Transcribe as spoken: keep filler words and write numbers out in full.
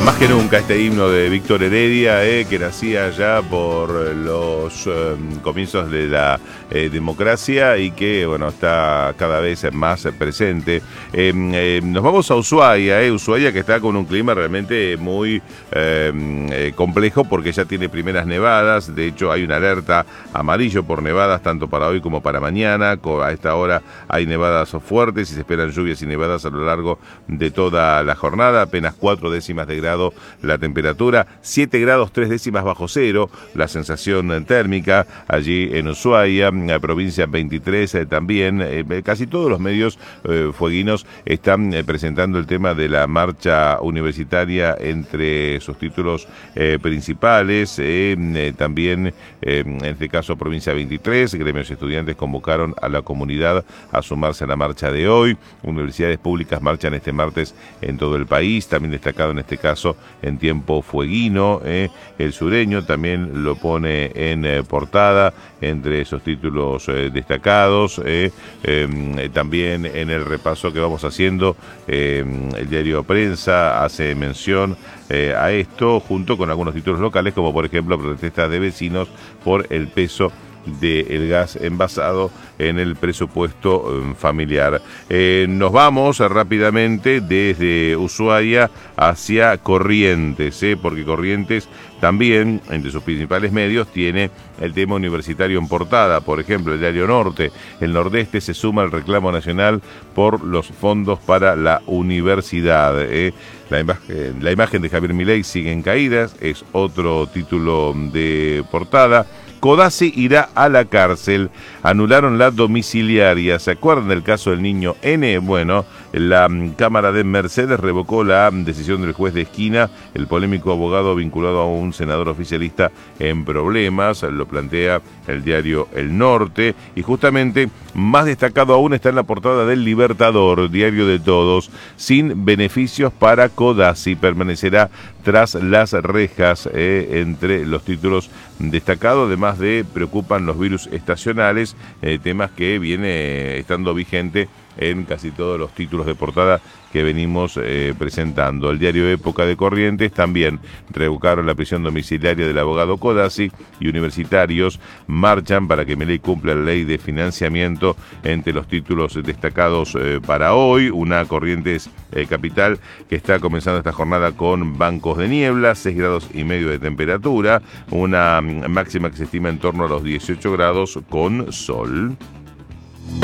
Más que nunca este himno de Víctor Heredia, eh, que nacía ya por los eh, comienzos de la eh, democracia y que bueno está cada vez más presente. Eh, eh, nos vamos a Ushuaia, eh, Ushuaia que está con un clima realmente muy eh, eh, complejo porque ya tiene primeras nevadas. De hecho hay una alerta amarillo por nevadas tanto para hoy como para mañana. A esta hora hay nevadas fuertes y se esperan lluvias y nevadas a lo largo de toda la jornada. Apenas cuatro décimas de grado la temperatura, siete grados tres décimas bajo cero la sensación térmica allí en Ushuaia, la provincia veintitrés eh, también. Eh, casi todos los medios eh, fueguinos están eh, presentando el tema de la marcha universitaria entre sus títulos eh, principales. Eh, eh, también eh, en este caso provincia veintitrés, gremios estudiantes convocaron a la comunidad a sumarse a la marcha de hoy. Universidades públicas marchan este martes en todo el país, también destacado en este caso en tiempo fueguino, eh, el Sureño también lo pone en eh, portada entre esos títulos eh, destacados. Eh, eh, también en el repaso que vamos haciendo, eh, el diario Prensa hace mención eh, a esto junto con algunos títulos locales, como por ejemplo protestas de vecinos por el peso del gas envasado en el presupuesto familiar. Eh, nos vamos rápidamente desde Ushuaia hacia Corrientes, eh, porque Corrientes también, entre sus principales medios, tiene el tema universitario en portada. Por ejemplo, el diario Norte, el Nordeste se suma al reclamo nacional por los fondos para la universidad. Eh. La, imagen, la imagen de Javier Milei sigue en caídas, es otro título de portada. Codazzi irá a la cárcel, anularon la domiciliaria. ¿Se acuerdan del caso del niño N? Bueno, la Cámara de Mercedes revocó la decisión del juez de esquina, el polémico abogado vinculado a un senador oficialista en problemas, lo plantea el diario El Norte, y justamente más destacado aún está en la portada del Libertador, diario de todos, sin beneficios para Codazzi, permanecerá tras las rejas, eh, entre los títulos destacados. Además de preocupan los virus estacionales, eh, temas que viene estando vigente en casi todos los títulos de portada que venimos eh, presentando. El diario Época de Corrientes también revocaron la prisión domiciliaria del abogado Codazzi y universitarios marchan para que Milei cumpla la ley de financiamiento. Entre los títulos destacados eh, para hoy, una Corrientes eh, capital que está comenzando esta jornada con bancos de niebla, seis grados y medio de temperatura, una máxima que se estima en torno a los dieciocho grados con sol.